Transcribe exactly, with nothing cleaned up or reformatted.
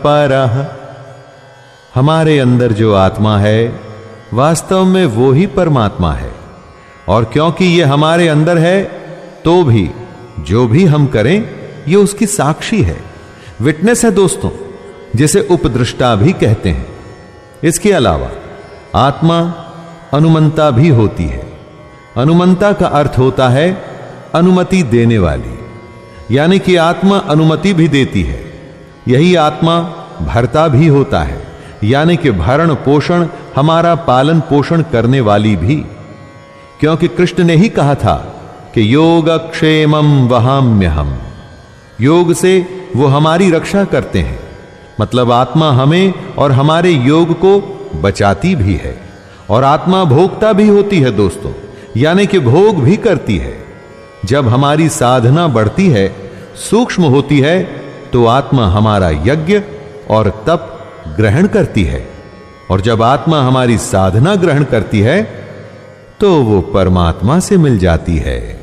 परः, हमारे अंदर जो आत्मा है वास्तव में वो ही परमात्मा है। और क्योंकि ये हमारे अंदर है तो भी जो भी हम करें ये उसकी साक्षी है, विटनेस है दोस्तों, जिसे उपदृष्टा भी कहते हैं। इसके अलावा आत्मा अनुमंता भी होती है। अनुमंता का अर्थ होता है अनुमति देने वाली, यानी कि आत्मा अनुमति भी देती है। यही आत्मा भरता भी होता है, यानी कि भरण पोषण, हमारा पालन पोषण करने वाली भी। क्योंकि कृष्ण ने ही कहा था कि योगक्षेमं वहाम्यहम्, योग से वो हमारी रक्षा करते हैं। मतलब आत्मा हमें और हमारे योग को बचाती भी है। और आत्मा भोगता भी होती है दोस्तों, यानी कि भोग भी करती है। जब हमारी साधना बढ़ती है, सूक्ष्म होती है, तो आत्मा हमारा यज्ञ और तप ग्रहण करती है। और जब आत्मा हमारी साधना ग्रहण करती है तो वो परमात्मा से मिल जाती है।